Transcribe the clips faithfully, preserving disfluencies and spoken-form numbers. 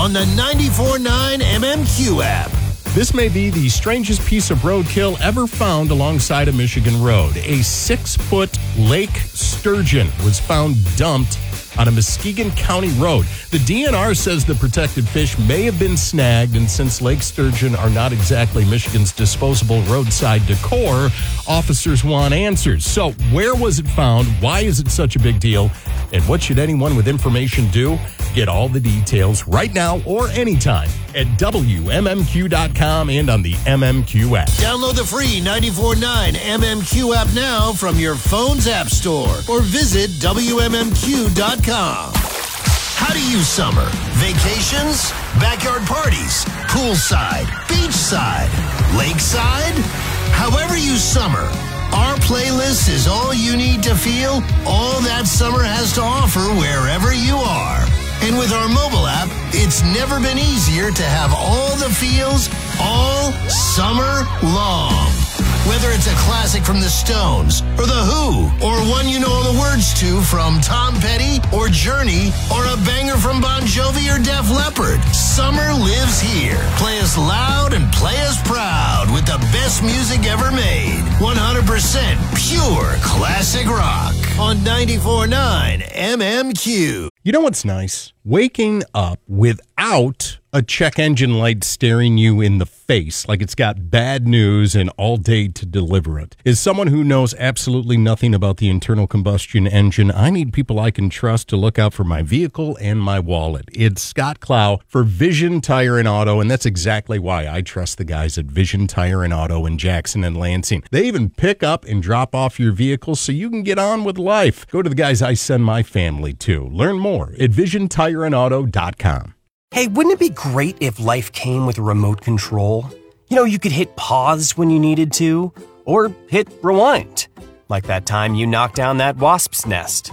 on the ninety-four point nine M M Q app. This may be the strangest piece of roadkill ever found alongside a Michigan road. A six-foot lake sturgeon was found dumped on a Muskegon County road. The D N R says the protected fish may have been snagged, and since lake sturgeon are not exactly Michigan's disposable roadside decor, officers want answers. So where was it found? Why is it such a big deal? And what should anyone with information do? Get all the details right now or anytime at W M M Q dot com and on the M M Q app. Download the free ninety-four point nine M M Q app now from your phone's app store or visit W M M Q dot com. How do you summer? Vacations? Backyard parties? Poolside? Beachside? Lakeside? However you summer, our playlist is all you need to feel all that summer has to offer wherever you are. And with our mobile app, it's never been easier to have all the feels all summer long. Whether it's a classic from the Stones, or The Who, or one you know all the words to from Tom Petty, or Journey, or a banger from Bon Jovi or Def Leppard, summer lives here. Play us loud and play us proud with the best music ever made. one hundred percent pure classic rock on ninety-four point nine M M Q. You know what's nice? Waking up without a check engine light staring you in the face like it's got bad news and all day to deliver it. As someone who knows absolutely nothing about the internal combustion engine, I need people I can trust to look out for my vehicle and my wallet. It's Scott Clow for Vision Tire and Auto, and that's exactly why I trust the guys at Vision Tire and Auto in Jackson and Lansing. They even pick up and drop off your vehicle so you can get on with life. Go to the guys I send my family to. Learn more at vision tire and auto dot com. Hey, wouldn't it be great if life came with a remote control? You know, you could hit pause when you needed to, or hit rewind. Like that time you knocked down that wasp's nest.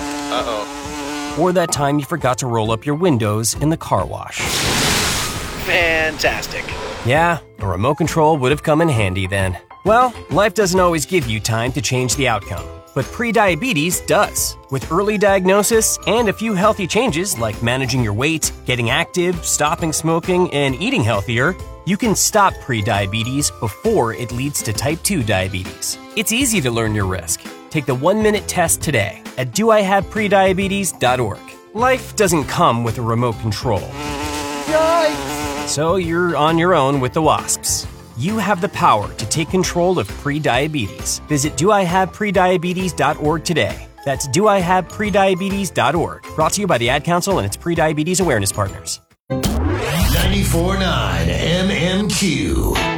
Uh-oh. Or that time you forgot to roll up your windows in the car wash. Fantastic. Yeah, a remote control would have come in handy then. Well, life doesn't always give you time to change the outcome. But prediabetes does. With early diagnosis and a few healthy changes like managing your weight, getting active, stopping smoking, and eating healthier, you can stop prediabetes before it leads to type two diabetes. It's easy to learn your risk. Take the one-minute test today at do I have prediabetes dot org. Life doesn't come with a remote control. Yikes! So you're on your own with the wasps. You have the power to take control of prediabetes. Visit do I have prediabetes dot org today. That's do I have prediabetes dot org. Brought to you by the Ad Council and its prediabetes awareness partners. ninety-four point nine M M Q.